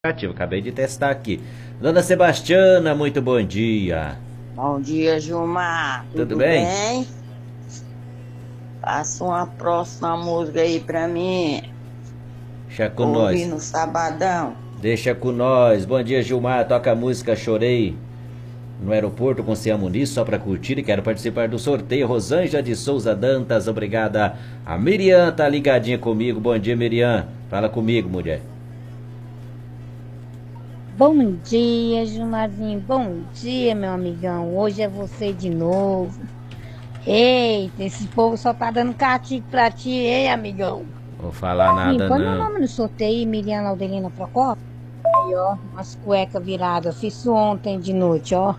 Acabei de testar aqui. Dona Sebastiana, muito bom dia. Bom dia, Gilmar. Tudo Tudo bem? bem? Passa uma próxima música aí pra mim Deixa com ouvir nós. no sabadão. Deixa com nós. Bom dia, Gilmar. Toca a música Chorei no aeroporto com Cian Muniz, só para curtir e quero participar do sorteio. Rosângela de Souza Dantas, obrigada. A Miriam tá ligadinha comigo. Bom dia, Miriam. Fala comigo, mulher. Bom dia, Gilmarzinho. Bom dia, meu amigão. Hoje é você de novo. Eita, esse povo só tá dando castigo pra ti, hein, amigão? Vou falar nada Põe meu não. nome no sorteio, Miriam Laudelina Procópio. Aí, ó, umas cuecas viradas. Fiz isso ontem de noite, ó.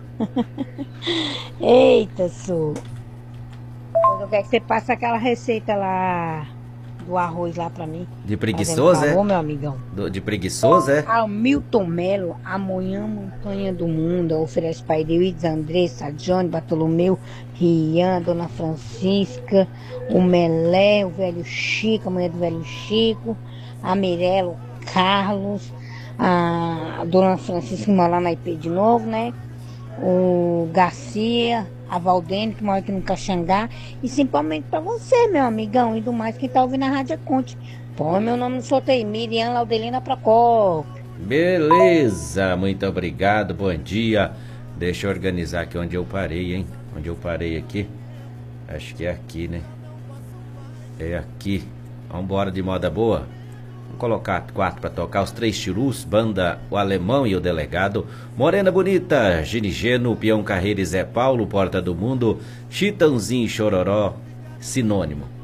Eita, sou. Eu quero que você passe aquela receita lá do arroz lá pra mim. De Fazendo preguiçoso, favor, é? meu amigão. De preguiçoso, é? Ao Milton Melo, a Manhã Montanha do Mundo, oferece para Edeuídes, Andressa, Johnny, Bartolomeu, Rian, Dona Francisca, o Melé, o Velho Chico, a mulher do Velho Chico, a Mirella, o Carlos, a Dona Francisca que mora lá na IP de novo, né? O Garcia, a Valdene, que mora aqui no Caxangá, e principalmente para você, meu amigão, e do mais quem tá ouvindo a Rádio Conte. Põe meu nome no sorteio, Miriam Laudelina Procópio. Beleza, muito obrigado, bom dia. Deixa eu organizar aqui onde eu parei, hein? Onde eu parei aqui. Acho que é aqui, né? É aqui. Vambora de moda boa. Vamos colocar 4 para tocar. Os 3 Chirus, banda O Alemão e o Delegado. Morena Bonita, Ginigeno, Peão Carreira e Zé Paulo, Porta do Mundo, Chitãozinho e Chororó, Sinônimo.